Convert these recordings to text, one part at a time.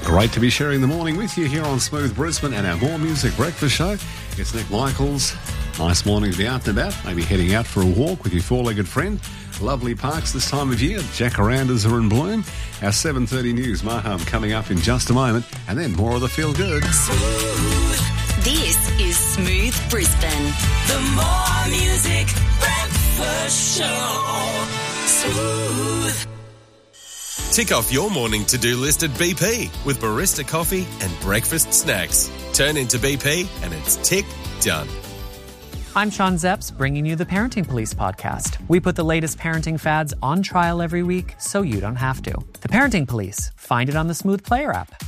Great to be sharing the morning with you here on Smooth Brisbane and our More Music Breakfast Show. It's Nick Michaels. Nice morning to be out and about, maybe heading out for a walk with your four-legged friend. Lovely parks this time of year. Jacarandas are in bloom. Our 7:30 news, Maham, coming up in just a moment. And then more of the Feel Good. Smooth. This is Smooth Brisbane. The More Music Breakfast Show. Smooth. Tick off your morning to-do list at BP with barista coffee and breakfast snacks. Turn into BP and it's tick done. I'm Sean Zepps, bringing you the Parenting Police podcast. We put the latest parenting fads on trial every week so you don't have to. The Parenting Police. Find it on the Smooth Player app.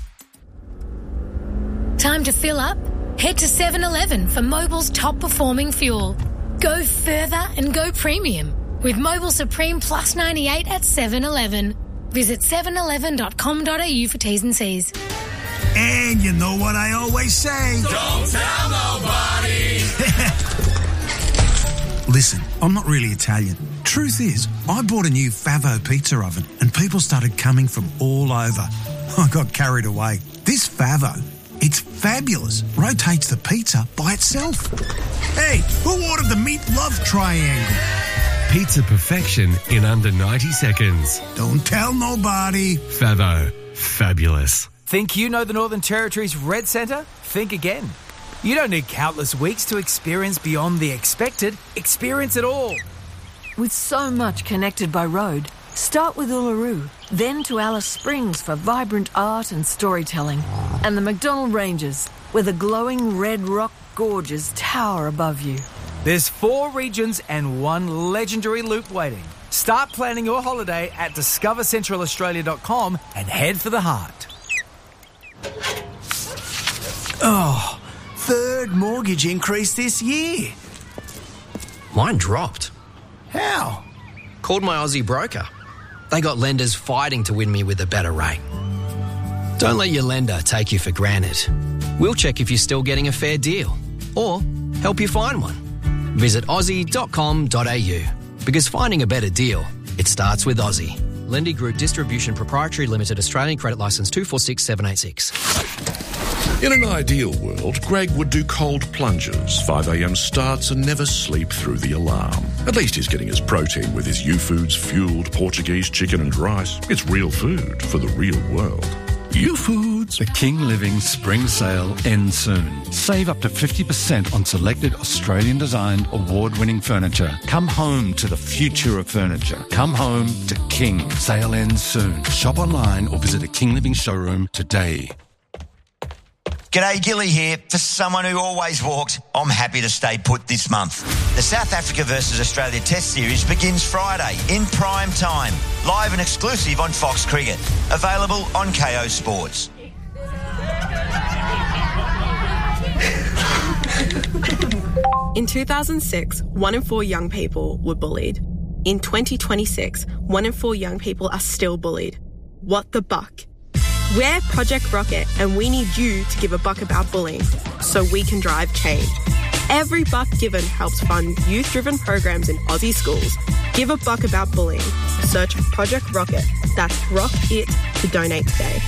Time to fill up? Head to 7-Eleven for Mobil's top-performing fuel. Go further and go premium with Mobil Supreme Plus 98 at 7-Eleven. Visit 711.com.au for T's and C's. And you know what I always say? Don't tell nobody! Listen, I'm not really Italian. Truth is, I bought a new Favo pizza oven and people started coming from all over. I got carried away. This Favo, it's fabulous. Rotates the pizza by itself. Hey, who ordered the meat love triangle? Pizza perfection in under 90 seconds. Don't tell nobody. Favo. Fabulous. Think you know the Northern Territory's Red Centre? Think again. You don't need countless weeks to experience beyond the expected. Experience it all. With so much connected by road, start with Uluru, then to Alice Springs for vibrant art and storytelling, and the McDonnell Ranges, where the glowing red rock gorges tower above you. There's 4 regions and 1 legendary loop waiting. Start planning your holiday at discovercentralaustralia.com and head for the heart. Oh, 3rd mortgage increase this year. Mine dropped. How? Called my Aussie broker. They got lenders fighting to win me with a better rate. Don't let your lender take you for granted. We'll check if you're still getting a fair deal or help you find one. Visit aussie.com.au because finding a better deal, it starts with Aussie. Lendy Group Distribution Proprietary Limited, Australian Credit Licence 246786. In an ideal world, Greg would do cold plunges, 5 a.m. starts and never sleep through the alarm. At least he's getting his protein with his U-Foods fueled Portuguese chicken and rice. It's real food for the real world. U-Foods. The King Living Spring Sale ends soon. Save up to 50% on selected Australian-designed, award-winning furniture. Come home to the future of furniture. Come home to King. Sale ends soon. Shop online or visit a King Living showroom today. G'day, Gilly here. For someone who always walked, I'm happy to stay put this month. The South Africa versus Australia Test Series begins Friday in prime time. Live and exclusive on Fox Cricket. Available on KO Sports. In 2006, 1 in 4 young people were bullied. In 2026, 1 in 4 young people are still bullied. What the buck? We're Project Rocket and we need you to give a buck about bullying so we can drive change. Every buck given helps fund youth-driven programs in Aussie schools. Give a buck about bullying. Search Project Rocket. That's Rock It to donate today.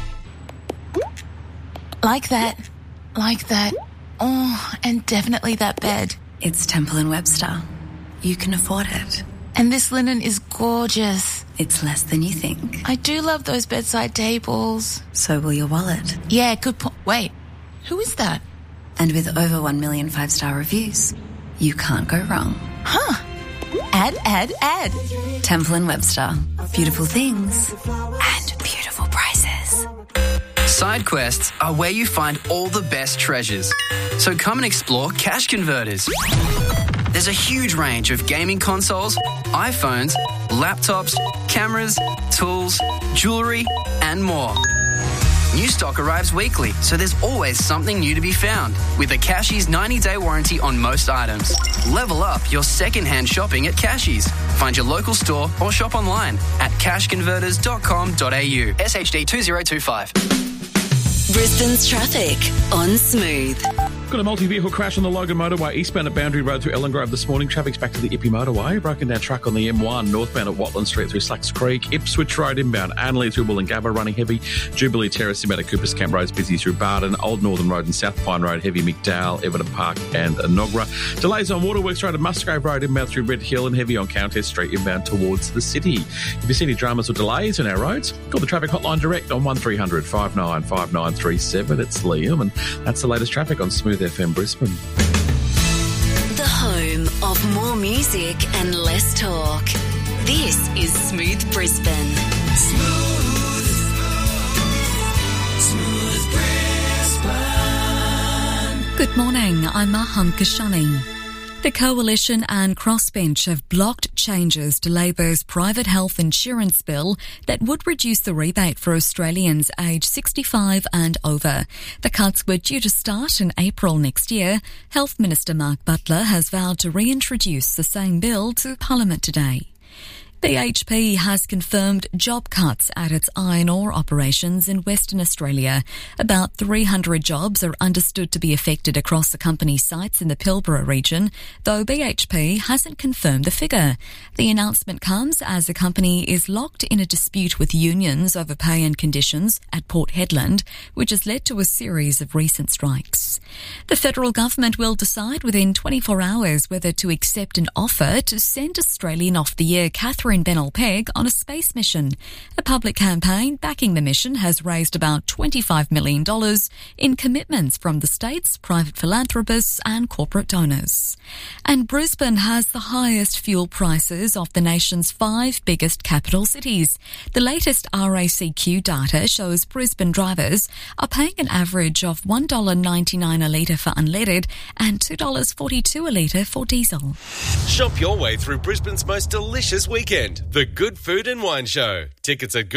Like that. Like that. Oh, and definitely that bed. It's Temple & Webster. You can afford it. And this linen is gorgeous. It's less than you think. I do love those bedside tables. So will your wallet. Yeah, good point. Wait, who is that? And with over 1 million 5-star reviews, you can't go wrong. Huh. Add. Temple & Webster. Beautiful things. And beautiful prices. Side quests are where you find all the best treasures. So come and explore Cash Converters. There's a huge range of gaming consoles, iPhones, laptops, cameras, tools, jewellery, and more. New stock arrives weekly, so there's always something new to be found. With a Cashies 90-day warranty on most items. Level up your second-hand shopping at Cashies. Find your local store or shop online at cashconverters.com.au. SHD 2025. Brisbane's traffic on Smooth. Got a multi-vehicle crash on the Logan motorway eastbound at Boundary Road through Ellen Grove this morning. Traffic's back to the Ippy motorway. Broken down truck on the M1 northbound at Watland Street through Slacks Creek. Ipswich Road inbound Anley through Wollongabba running heavy. Jubilee Terrace inbound at Coopers Camp Road's busy through Barden. Old Northern Road and South Pine Road heavy McDowell, Everton Park and Nogra. Delays on Waterworks Road and Musgrave Road inbound through Red Hill and heavy on Countess Street inbound towards the city. If you see any dramas or delays on our roads, call the traffic hotline direct on 1300 595937. It's Liam, and that's the latest traffic on Smooth FM Brisbane. The home of more music and less talk. This is Smooth Brisbane. Smooth Brisbane. Good morning, I'm Maham Kashani. The Coalition and Crossbench have blocked changes to Labor's private health insurance bill that would reduce the rebate for Australians aged 65 and over. The cuts were due to start in April next year. Health Minister Mark Butler has vowed to reintroduce the same bill to Parliament today. BHP has confirmed job cuts at its iron ore operations in Western Australia. About 300 jobs are understood to be affected across the company's sites in the Pilbara region, though BHP hasn't confirmed the figure. The announcement comes as the company is locked in a dispute with unions over pay and conditions at Port Hedland, which has led to a series of recent strikes. The federal government will decide within 24 hours whether to accept an offer to send Australian of the Year Catherine Bennell-Pegg on a space mission. A public campaign backing the mission has raised about $25 million in commitments from the states, private philanthropists and corporate donors. And Brisbane has the highest fuel prices of the nation's 5 biggest capital cities. The latest RACQ data shows Brisbane drivers are paying an average of $1.99 a litre for unleaded and $2.42 a litre for diesel. Shop your way through Brisbane's most delicious weekend. The Good Food and Wine Show. Tickets at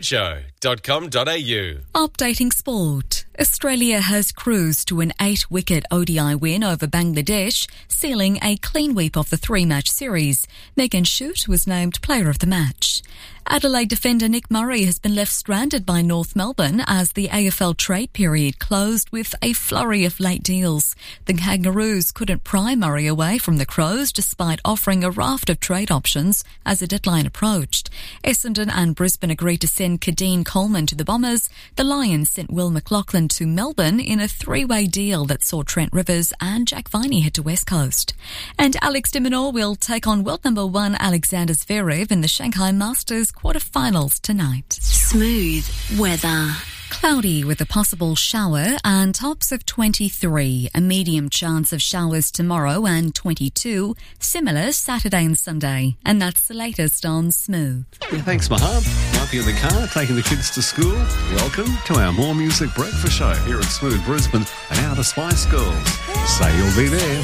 goodfoodshow.com.au. Updating sport. Australia has cruised to an 8-wicket ODI win over Bangladesh, sealing a clean sweep of the 3-match series. Megan Shute was named Player of the Match. Adelaide defender Nick Murray has been left stranded by North Melbourne as the AFL trade period closed with a flurry of late deals. The Kangaroos couldn't pry Murray away from the Crows despite offering a raft of trade options as the deadline approached. Essendon and Brisbane agreed to send Kadeen Coleman to the Bombers. The Lions sent Will McLaughlin to Melbourne in a 3-way deal that saw Trent Rivers and Jack Viney head to West Coast. And Alex de Minaur will take on world number 1 Alexander Zverev in the Shanghai Masters quarterfinals tonight. Smooth weather. Cloudy with a possible shower and tops of 23. A medium chance of showers tomorrow and 22. Similar Saturday and Sunday. And that's the latest on Smooth. Yeah, thanks, Mahab. Might be in the car taking the kids to school. Welcome to our More Music Breakfast Show here at Smooth Brisbane and our The Spice Girls. Say you'll be there.